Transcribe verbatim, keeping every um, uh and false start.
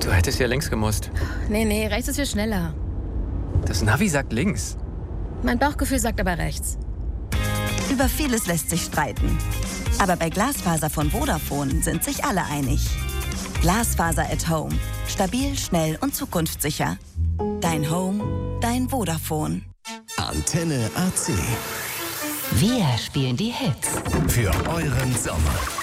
Du hättest ja links gemusst. Nee, nee, rechts ist viel schneller. Das Navi sagt links. Mein Bauchgefühl sagt aber rechts. Über vieles lässt sich streiten. Aber bei Glasfaser von Vodafone sind sich alle einig. Glasfaser at Home. Stabil, schnell und zukunftssicher. Dein Home, dein Vodafone. Antenne A C. Wir spielen die Hits. Für euren Sommer.